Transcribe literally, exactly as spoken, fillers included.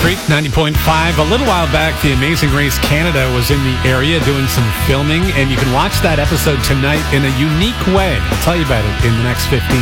Creek, ninety point five. A little while back, the Amazing Race Canada was in the area doing some filming, and you can watch that episode tonight in a unique way. I'll tell you about it in the next fifteen